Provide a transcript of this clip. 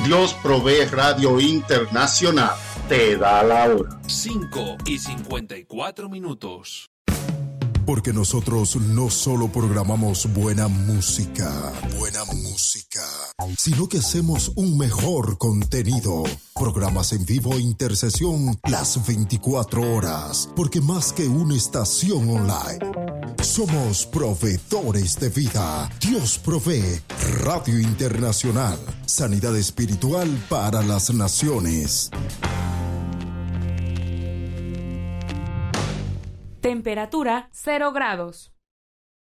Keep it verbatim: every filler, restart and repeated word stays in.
Dios Provee Radio Internacional te da la hora. cinco y cincuenta y cuatro minutos. Porque nosotros no solo programamos buena música, buena música, sino que hacemos un mejor contenido. Programas en vivo e intercesión las veinticuatro horas, porque más que una estación online, somos proveedores de vida. Dios Provee Radio Internacional, sanidad espiritual para las naciones. Temperatura cero grados.